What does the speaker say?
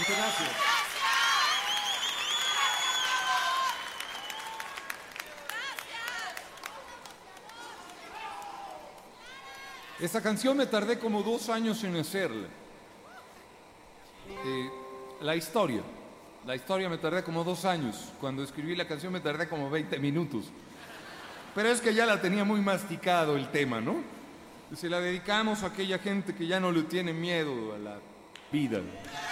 Muchas gracias. Esta canción me tardé como 2 años en hacerla. La historia. La historia me tardé como 2 años. Cuando escribí la canción me tardé como 20 minutos. Pero es que ya la tenía muy masticado el tema, ¿no? Se la dedicamos a aquella gente que ya no le tiene miedo a la vida.